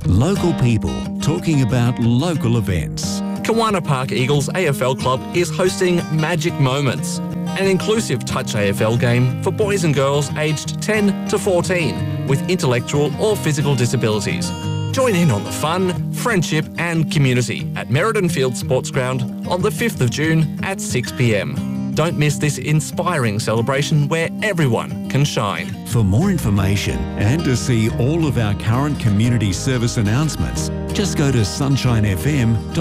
Local people talking about local events. Kawana Park Eagles AFL Club is hosting Magic Moments, an inclusive touch AFL game for boys and girls aged 10 to 14 with intellectual or physical disabilities. Join in on the fun, friendship and community at Merredin Field Sports Ground on the 5th of June at 6 p.m. Don't miss this inspiring celebration where everyone can shine. For more information and to see all of our current community service announcements, just go to sunshinefm.com.au.